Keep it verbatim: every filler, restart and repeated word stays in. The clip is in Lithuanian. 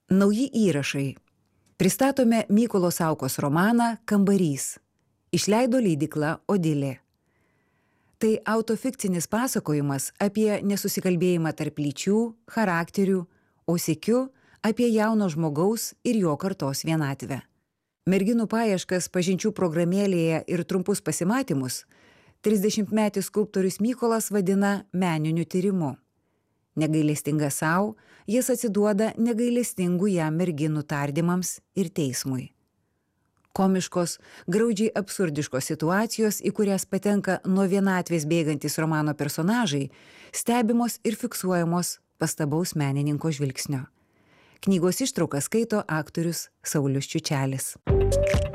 Nauji įrašai. Pristatome Mykolo Saukos romaną Kambarys. Išleido leidykla Odilė. Tai autofikcinis pasakojimas apie nesusikalbėjimą tarp lyčių, charakterių, o sykiu apie jauno žmogaus ir jo kartos vienatvę. Merginų paieškas pažinčių programėlėje ir trumpus pasimatymus trisdešimtmetis skulptorius Mykolas vadina meniniu tyrimu. Negailestingas sau, jis atsiduoda negailestingų jam merginų tardymams ir teismui. Komiškos, graudžiai absurdiškos situacijos, į kurias patenka nuo vienatvės bėgantis romano personažai, stebimos ir fiksuojamos pastabaus menininko žvilgsnio. Knygos ištrauką skaito aktorius Saulius Čiučelis.